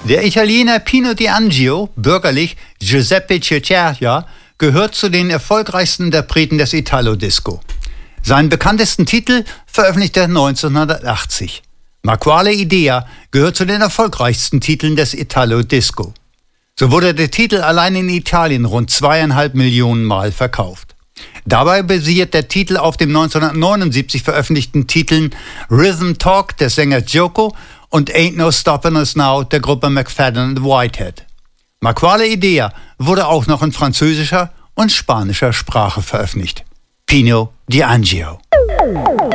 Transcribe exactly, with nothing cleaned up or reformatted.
Der Italiener Pino D'Angio, bürgerlich Giuseppe Ceccaria, gehört zu den erfolgreichsten Interpreten des Italo-Disco. Seinen bekanntesten Titel veröffentlichte er neunzehnhundertachtzig. Ma quale idea gehört zu den erfolgreichsten Titeln des Italo-Disco. So wurde der Titel allein in Italien rund zweieinhalb Millionen Mal verkauft. Dabei basiert der Titel auf dem neunzehnhundertneunundsiebzig veröffentlichten Titeln Rhythm Talk des Sängers Djoko und Ain't No Stoppin' Us Now der Gruppe McFadden and Whitehead. Ma quale idea wurde auch noch in französischer und spanischer Sprache veröffentlicht. Pino D'Angio.